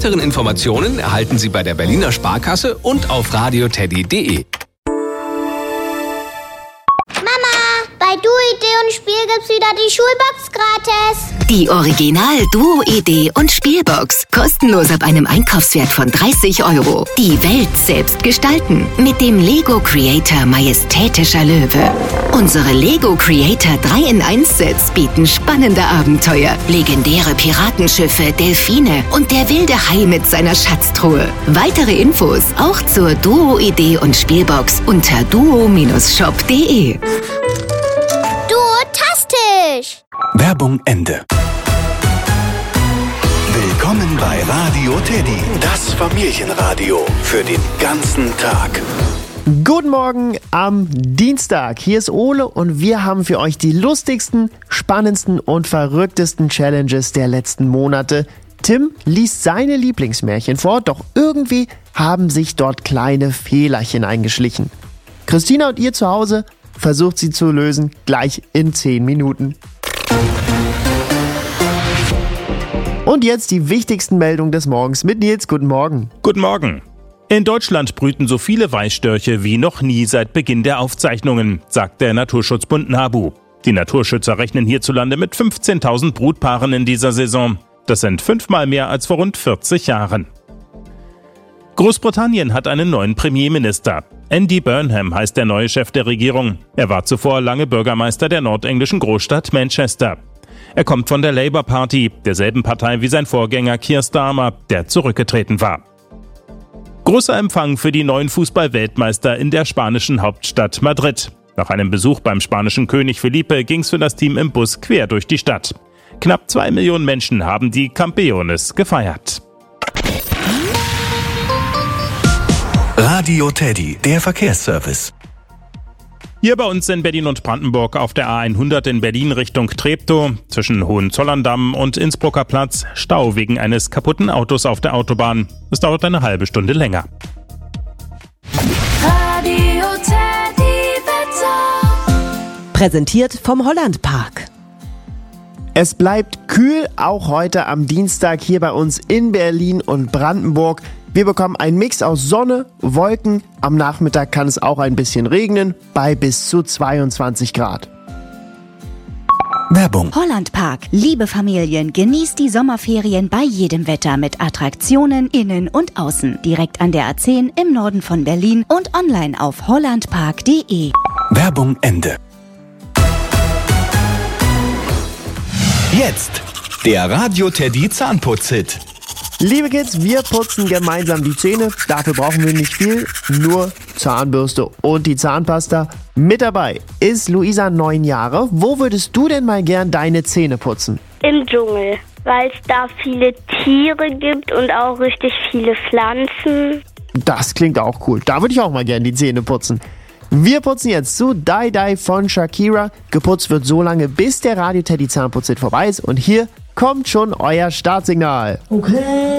weiteren Informationen erhalten Sie bei der Berliner Sparkasse und auf radioteddy.de. Bei Duo-Idee und Spiel gibt's wieder die Schulbox gratis. Die Original Duo-Idee und Spielbox. Kostenlos ab einem Einkaufswert von 30 €. Die Welt selbst gestalten. Mit dem Lego Creator Majestätischer Löwe. Unsere Lego Creator 3-in-1-Sets bieten spannende Abenteuer, legendäre Piratenschiffe, Delfine und der wilde Hai mit seiner Schatztruhe. Weitere Infos auch zur Duo-Idee und Spielbox unter duo-shop.de. Duotastisch! Werbung Ende. Willkommen bei Radio Teddy, das Familienradio für den ganzen Tag. Guten Morgen am Dienstag. Hier ist Ole und wir haben für euch die lustigsten, spannendsten und verrücktesten Challenges der letzten Monate. Tim liest seine Lieblingsmärchen vor, doch irgendwie haben sich dort kleine Fehlerchen eingeschlichen. Christina und ihr zu Hause versucht sie zu lösen, gleich in 10 Minuten. Und jetzt die wichtigsten Meldungen des Morgens mit Nils. Guten Morgen. Guten Morgen. In Deutschland brüten so viele Weißstörche wie noch nie seit Beginn der Aufzeichnungen, sagt der Naturschutzbund NABU. Die Naturschützer rechnen hierzulande mit 15.000 Brutpaaren in dieser Saison. Das sind 5-mal mehr als vor rund 40 Jahren. Großbritannien hat einen neuen Premierminister. Andy Burnham heißt der neue Chef der Regierung. Er war zuvor lange Bürgermeister der nordenglischen Großstadt Manchester. Er kommt von der Labour Party, derselben Partei wie sein Vorgänger Keir Starmer, der zurückgetreten war. Großer Empfang für die neuen Fußball-Weltmeister in der spanischen Hauptstadt Madrid. Nach einem Besuch beim spanischen König Felipe ging's für das Team im Bus quer durch die Stadt. Knapp 2 Millionen Menschen haben die Campeones gefeiert. Radio Teddy, der Verkehrsservice. Hier bei uns in Berlin und Brandenburg auf der A100 in Berlin Richtung Treptow, zwischen Hohenzollern-Damm und Innsbrucker Platz, Stau wegen eines kaputten Autos auf der Autobahn. Es dauert eine halbe Stunde länger. Radio Teddy Wetter. Präsentiert vom Holland Park. Es bleibt kühl, auch heute am Dienstag hier bei uns in Berlin und Brandenburg. Wir bekommen einen Mix aus Sonne, Wolken. Am Nachmittag kann es auch ein bisschen regnen, bei bis zu 22 Grad. Werbung. Holland Park. Liebe Familien, genießt die Sommerferien bei jedem Wetter mit Attraktionen innen und außen. Direkt an der A10 im Norden von Berlin und online auf hollandpark.de. Werbung Ende. Jetzt der Radio Teddy Zahnputz-Hit. Liebe Kids, wir putzen gemeinsam die Zähne. Dafür brauchen wir nicht viel, nur Zahnbürste und die Zahnpasta. Mit dabei ist Luisa, 9 Jahre. Wo würdest du denn mal gern deine Zähne putzen? Im Dschungel, weil es da viele Tiere gibt und auch richtig viele Pflanzen. Das klingt auch cool. Da würde ich auch mal gern die Zähne putzen. Wir putzen jetzt zu Die Die von Shakira. Geputzt wird so lange, bis der Radio Teddy Zahnputz-Hit vorbei ist. Und hier kommt schon euer Startsignal. Okay.